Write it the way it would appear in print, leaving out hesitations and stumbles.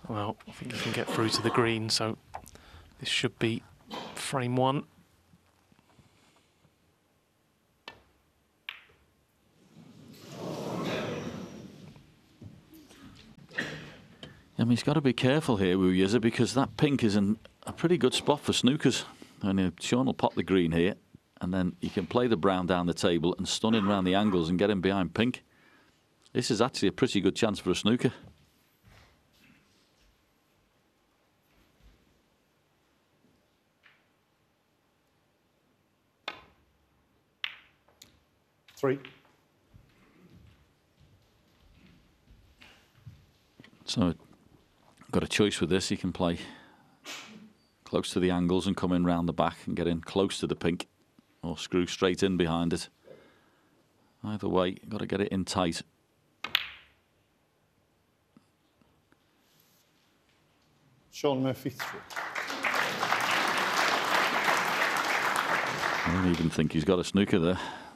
Well, I think he can get through to the green, so this should be frame one. I mean, he's got to be careful here, Wu Yize, because that pink is in a pretty good spot for snookers. And Sean will pop the green here, and then he can play the brown down the table and stun him around the angles and get him behind pink. This is actually a pretty good chance for a snooker. Three. So, got a choice with this. He can play close to the angles and come in round the back and get in close to the pink, or screw straight in behind it. Either way, got to get it in tight. Shaun Murphy, 3. I don't even think he's got a snooker there.